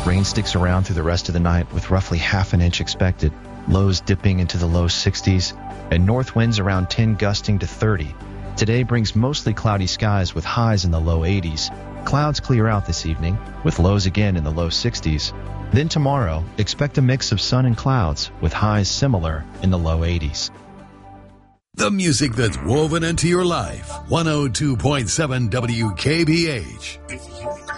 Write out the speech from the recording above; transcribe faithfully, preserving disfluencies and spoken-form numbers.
Rain sticks around through the rest of the night with roughly half an inch expected, lows dipping into the low sixties, and north winds around ten gusting to thirty. Today brings mostly cloudy skies with highs in the low eighties. Clouds clear out this evening, with lows again in the low sixties. Then tomorrow, expect a mix of sun and clouds, with highs similar in the low eighties. The music that's woven into your life. one oh two point seven W K B H.